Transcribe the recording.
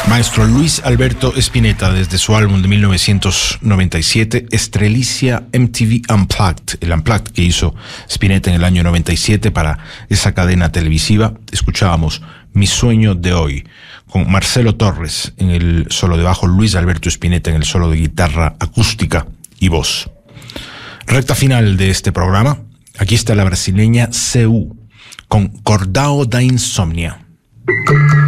Maestro Luis Alberto Spinetta, desde su álbum de 1997, Estrelicia MTV Unplugged, el Unplugged que hizo Spinetta en el año 97 para esa cadena televisiva. Escuchábamos Mi Sueño de Hoy, con Marcelo Torres en el solo de bajo, Luis Alberto Spinetta en el solo de guitarra acústica y voz. Recta final de este programa. Aquí está la brasileña Seu, con Cordao da Insomnia.